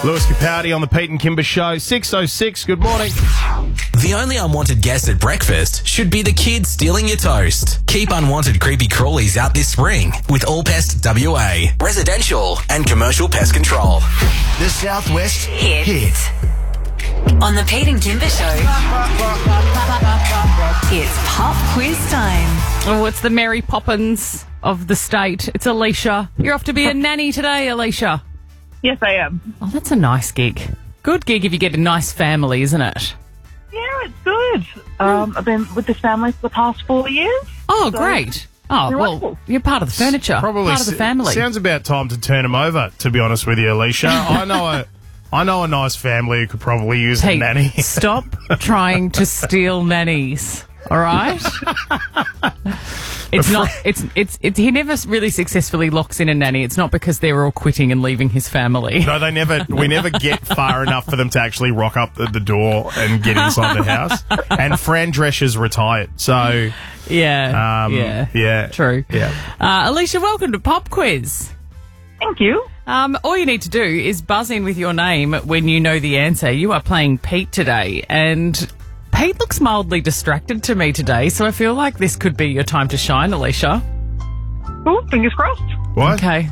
Lewis Capaldi on the Pete and Kimber Show. 6:06, good morning. The only unwanted guest at breakfast should be the kids stealing your toast. Keep unwanted creepy crawlies out this spring with All Pest WA. Residential and commercial pest control. The Southwest Hit. On the Pete and Kimber Show, it's pop quiz time. Oh, it's the Mary Poppins of the state. It's Alicia. You're off to be a nanny today, Alicia. Yes, I am. Oh, that's a nice gig. Good gig if you get a nice family, isn't it? Yeah, it's good. I've been with this family for the past 4 years. Oh, great. Oh, You're well, wonderful. you're part of the furniture. Probably part of the family. Sounds about time to turn him over, to be honest with you, Alicia. I know a nice family who could probably use a Pete, nanny. stop trying to steal nannies. All right? It's not. It's. He never really successfully locks in a nanny. It's not because they're all quitting and leaving his family. No, we never get far enough for them to actually rock up the door and get inside the house. And Fran Drescher's retired, so Yeah. True. Yeah. Alicia, welcome to Pop Quiz. Thank you. All you need to do is buzz in with your name when you know the answer. You are playing Pete today, and Pete looks mildly distracted to me today, so I feel like this could be your time to shine, Alicia. Oh, fingers crossed. What? Okay.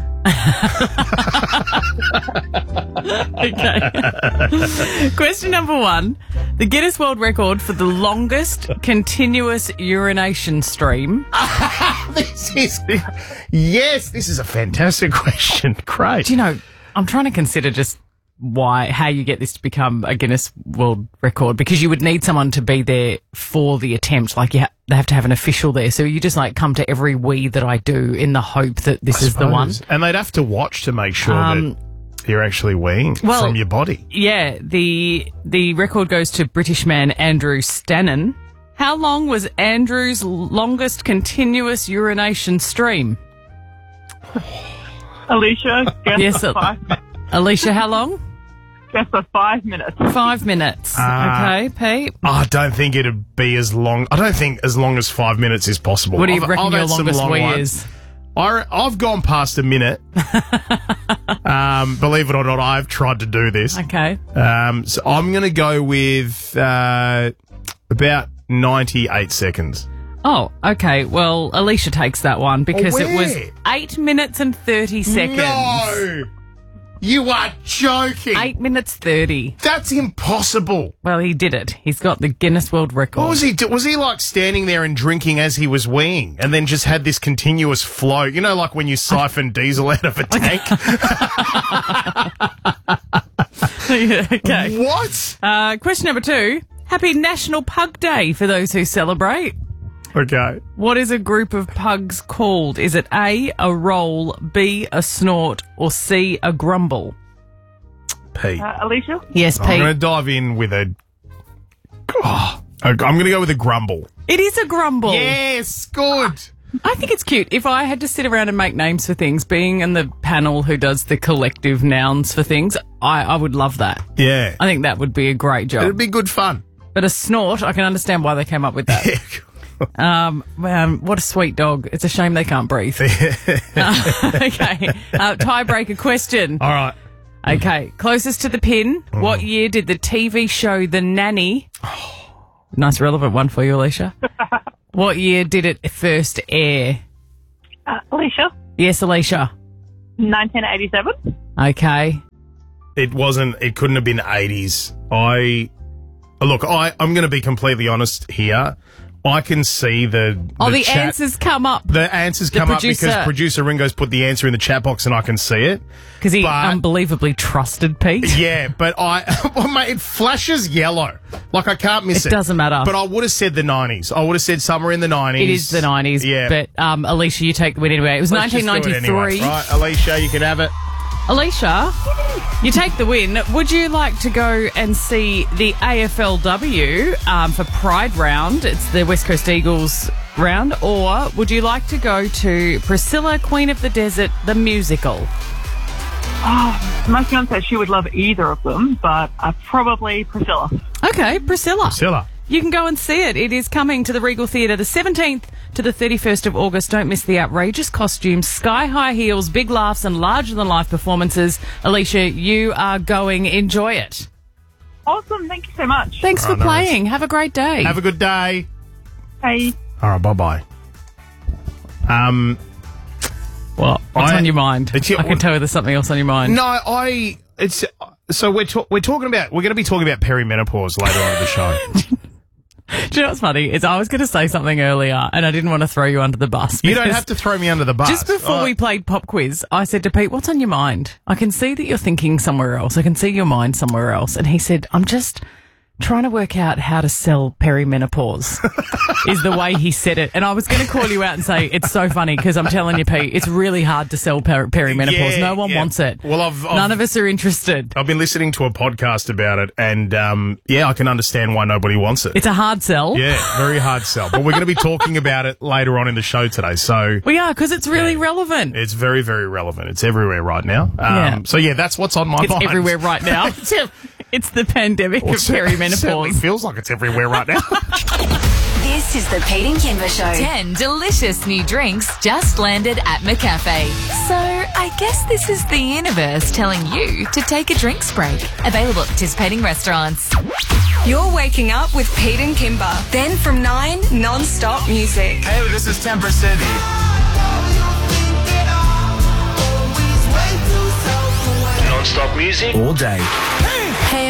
Okay. Question number 1. The Guinness World Record for the longest continuous urination stream. This is a fantastic question. Great. Do you know, I'm trying to consider just how you get this to become a Guinness World Record, because you would need someone to be there for the attempt. Like they have to have an official there. So you just like come to every wee that I do in the hope that this is the one. And they'd have to watch to make sure that you're actually weeing from your body. Yeah, the record goes to British man Andrew Stannon. How long was Andrew's longest continuous urination stream? Alicia, guess Yes, for 5 minutes. Alicia, how long? Guess for 5 minutes. 5 minutes. Okay, Pete. I don't think it'd be as long. I don't think as long as 5 minutes is possible. What do you reckon I've your had some longest long wee ones. is? I've gone past a minute. Believe it or not, I've tried to do this. Okay. So I'm going to go with about 98 seconds. Oh, okay. Well, Alicia takes that one because it was where? 8 minutes and 30 seconds. No! You are joking. 8 minutes 30. That's impossible. Well, he did it. He's got the Guinness World Record. What was he? Was he like standing there and drinking as he was weeing, and then just had this continuous flow? You know, like when you siphon diesel out of a tank. Okay. What? Question number 2. Happy National Pug Day for those who celebrate. Okay. What is a group of pugs called? Is it A, a roll, B, a snort, or C, a grumble? Pete. Alicia? Yes, I'm going to Pete. dive in with a... I'm going to go with a grumble. It is a grumble. Yes, good. I think it's cute. If I had to sit around and make names for things, being in the panel who does the collective nouns for things, I would love that. Yeah. I think that would be a great job. It'd be good fun. But a snort, I can understand why they came up with that. What a sweet dog. It's a shame they can't breathe. Okay. Tiebreaker question. All right. Okay. Closest to the pin. What year did the TV show The Nanny... Nice relevant one for you, Alicia. What year did it first air? Alicia? Yes, Alicia. 1987? Okay. It couldn't have been 80s. I'm going to be completely honest here. I can see the chat. Answers come up. The answers come up because producer Ringo's put the answer in the chat box and I can see it. Because he unbelievably trusted Pete. Yeah, but mate, it flashes yellow. Like I can't miss it. It doesn't matter. But I would have said the 90s. I would have said somewhere in the 90s. It is the 90s. Yeah. But Alicia, you take the win anyway. It was Let's just do it 1993. anyway. Right, Alicia, you can have it. Alicia, you take the win. Would you like to go and see the AFLW for Pride Round? It's the West Coast Eagles round. Or would you like to go to Priscilla, Queen of the Desert, the musical? Oh, my fiance, she would love either of them, but probably Priscilla. Okay, Priscilla. Priscilla. you can go and see it. It is coming to the Regal Theatre the 17th to the 31st of August. Don't miss the outrageous costumes, sky-high heels, big laughs and larger-than-life performances. Alicia, you are going. Enjoy it. Awesome. Thank you so much. Thanks for playing. Have a great day. Have a good day. Hey. All right, bye-bye. What's on your mind? I can tell you there's something else on your mind. No, so we're going to be talking about perimenopause later on in the show. Do you know what's funny? I was going to say something earlier and I didn't want to throw you under the bus. You don't have to throw me under the bus. Just before we played Pop Quiz, I said to Pete, what's on your mind? I can see that you're thinking somewhere else. I can see your mind somewhere else. And he said, I'm just trying to work out how to sell perimenopause is the way he said it. And I was going to call you out and say, it's so funny because I'm telling you, Pete, it's really hard to sell perimenopause. No one wants it. Well, none of us are interested. I've been listening to a podcast about it and, I can understand why nobody wants it. It's a hard sell. Yeah, very hard sell. But we're going to be talking about it later on in the show today. So we are, because it's really relevant. It's very, very relevant. It's everywhere right now. So that's what's on my mind. It's everywhere right now. It's the pandemic of perimenopause. It certainly feels like it's everywhere right now. This is the Pete and Kimber Show. 10 delicious new drinks just landed at McCafe. So I guess this is the universe telling you to take a drinks break. Available at participating restaurants. You're waking up with Pete and Kimber. Then from 9, non-stop music. Hey, this is Temper City. Non-stop music all day. Hey